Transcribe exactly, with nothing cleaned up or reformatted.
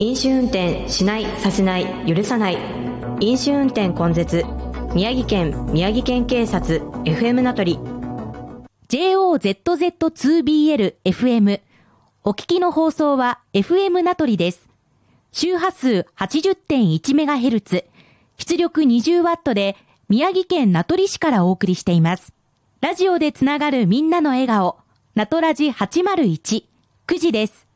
飲酒運転しないさせない許さない。飲酒運転根絶。宮城県宮城県警察 エフエム 名取。 ジェイオーゼットゼットツービーエルエフエム。 お聞きの放送は エフエム 名取です。周波数 はちじゅってんいちメガヘルツ、出力 にじゅうワット で宮城県名取市からお送りしています。ラジオでつながるみんなの笑顔、名取ラジはちまるいち、くじです。